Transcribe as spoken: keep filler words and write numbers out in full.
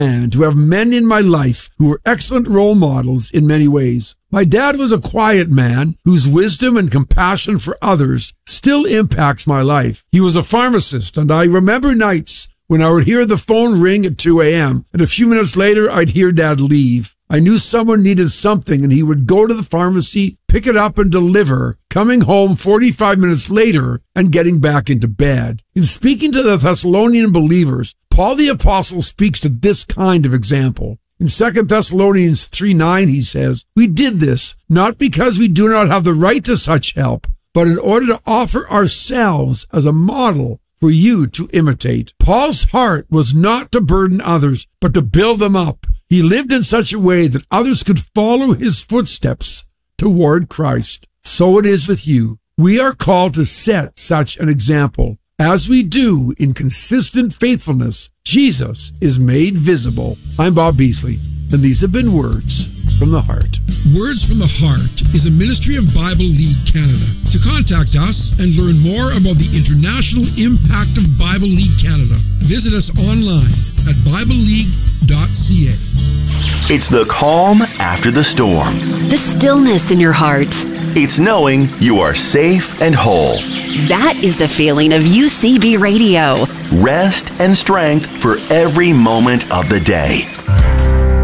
and to have men in my life who were excellent role models in many ways. My dad was a quiet man whose wisdom and compassion for others still impacts my life. He was a pharmacist, and I remember nights when I would hear the phone ring at two a.m., and a few minutes later I'd hear Dad leave. I knew someone needed something, and he would go to the pharmacy, pick it up, and deliver, coming home forty-five minutes later and getting back into bed. In speaking to the Thessalonian believers, Paul the Apostle speaks to this kind of example. In Second Thessalonians three nine, he says, "We did this not because we do not have the right to such help, but in order to offer ourselves as a model for you to imitate." Paul's heart was not to burden others, but to build them up. He lived in such a way that others could follow his footsteps toward Christ. So it is with you. We are called to set such an example. As we do in consistent faithfulness, Jesus is made visible. I'm Bob Beasley, and these have been Words from the Heart. Words from the Heart is a ministry of Bible League Canada. To contact us and learn more about the international impact of Bible League Canada, visit us online at bible league dot c a. It's the calm after the storm. The stillness in your heart. It's knowing you are safe and whole. That is the feeling of U C B Radio. Rest and strength for every moment of the day.